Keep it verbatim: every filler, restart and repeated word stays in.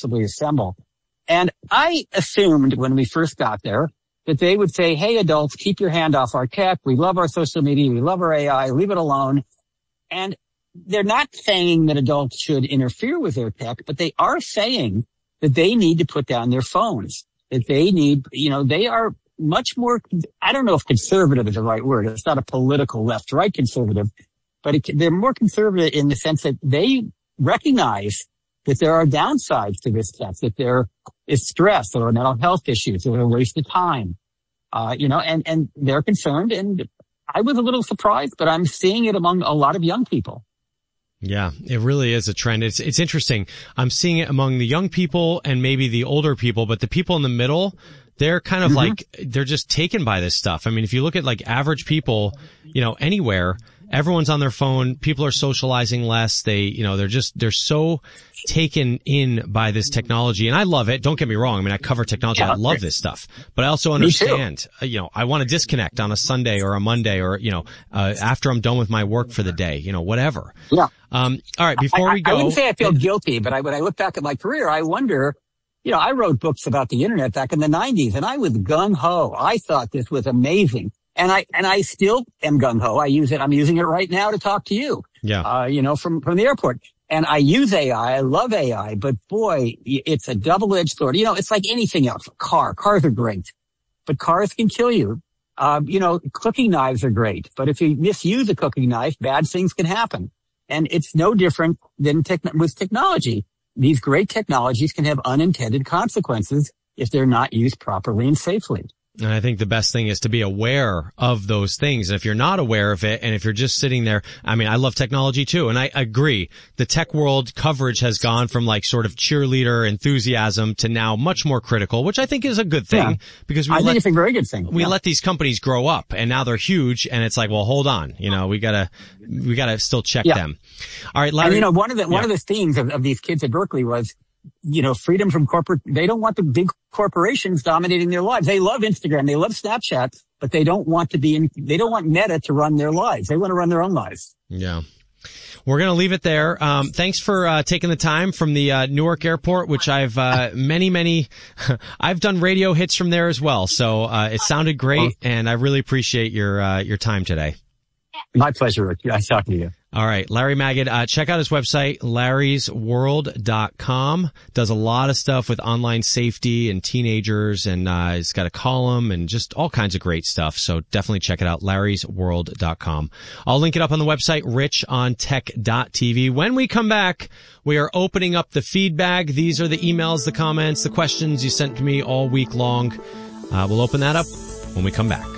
possibly assemble. And I assumed when we first got there that they would say, hey, adults, keep your hand off our tech. We love our social media. We love our A I. Leave it alone. And they're not saying that adults should interfere with their tech, but they are saying that they need to put down their phones, that they need, you know, they are much more, I don't know if conservative is the right word. It's not a political left-right conservative, but it, they're more conservative in the sense that they recognize that there are downsides to this tech, that there is stress or mental health issues or a waste of time, uh, you know, and, and they're concerned. And I was a little surprised, but I'm seeing it among a lot of young people. Yeah, it really is a trend. It's, it's interesting. I'm seeing it among the young people and maybe the older people, but the people in the middle, they're kind of mm-hmm. like, they're just taken by this stuff. I mean, if you look at like average people, you know, anywhere, everyone's on their phone. People are socializing less. They, you know, they're just, they're so taken in by this technology. And I love it. Don't get me wrong. I mean, I cover technology. Yeah, I love this stuff, but I also understand, uh, you know, I want to disconnect on a Sunday or a Monday or, you know, uh, after I'm done with my work for the day, you know, whatever. Yeah. Um, all right. Before I, we go. I wouldn't say I feel guilty, but I, when I look back at my career, I wonder, you know, I wrote books about the internet back in the nineties and I was gung ho. I thought this was amazing. And I, and I still am gung ho. I use it. I'm using it right now to talk to you. Yeah. Uh, you know, from, from the airport. And I use A I. I love A I, but boy, it's a double-edged sword. You know, it's like anything else. A car. Cars are great, but cars can kill you. Um, you know, cooking knives are great, but if you misuse a cooking knife, bad things can happen. And it's no different than tech- with technology. These great technologies can have unintended consequences if they're not used properly and safely. And I think the best thing is to be aware of those things. And if you're not aware of it, and if you're just sitting there, I mean, I love technology too. And I agree. The tech world coverage has gone from like sort of cheerleader enthusiasm to now much more critical, which I think is a good thing yeah. because we I let, think it's a very good thing. We yeah. let these companies grow up and now they're huge. And it's like, well, hold on. You know, we gotta, we gotta still check yeah. them. All right, Larry. And you know, one of the, one yeah. of the themes of, of these kids at Berkeley was, you know, freedom from corporate. They don't want the big corporations dominating their lives. They love Instagram. They love Snapchat, but they don't want to be in, they don't want Meta to run their lives. They want to run their own lives. Yeah. We're going to leave it there. Um, thanks for, uh, taking the time from the, uh, Newark airport, which I've, uh, many, many, I've done radio hits from there as well. So, uh, it sounded great and I really appreciate your, uh, your time today. My pleasure, Rick. Nice talking to you. All right. Larry Magid, uh, check out his website, larrys world dot com. Does a lot of stuff with online safety and teenagers, and uh, he's got a column and just all kinds of great stuff. So definitely check it out, larrys world dot com. I'll link it up on the website, rich on tech dot t v. When we come back, we are opening up the feedback. These are the emails, the comments, the questions you sent to me all week long. Uh, we'll open that up when we come back.